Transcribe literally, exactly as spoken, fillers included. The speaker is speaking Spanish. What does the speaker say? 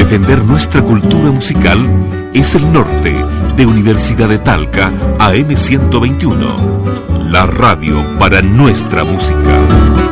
defender nuestra cultura musical es el norte de Universidad de Talca A M ciento veintiuno, la radio para nuestra música.